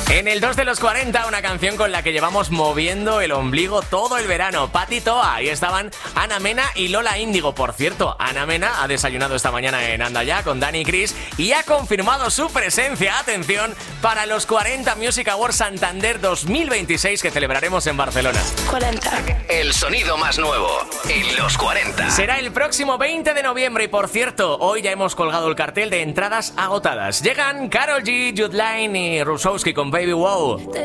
En el 2 de los 40, una canción con la que llevamos moviendo el ombligo todo el verano. Pati Toa. Ahí estaban Ana Mena y Lola Índigo. Por cierto, Ana Mena ha desayunado esta mañana en Anda Ya con Dani y Chris y ha confirmado su presencia, atención, para los 40 Music Awards Santander 2026 que celebraremos en Barcelona. 40. El sonido más nuevo en los 40. Será el próximo 20 de noviembre y, por cierto, hoy ya hemos colgado el cartel de entradas agotadas. Llegan Karol G, Jude Line y Rusowski con Baby Wow.